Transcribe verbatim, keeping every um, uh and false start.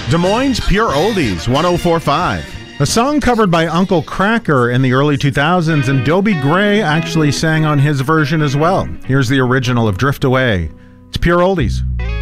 Des Moines Pure Oldies, one oh four point five. A song covered by Uncle Kracker in the early two thousands, and Dobie Gray actually sang on his version as well. Here's the original of Drift Away. It's Pure Oldies.